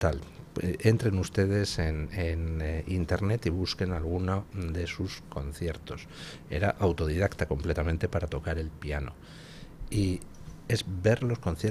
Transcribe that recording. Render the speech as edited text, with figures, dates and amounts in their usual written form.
tal. Entren ustedes en internet y busquen alguno de sus conciertos. Era autodidacta completamente para tocar el piano. Y es ver los conciertos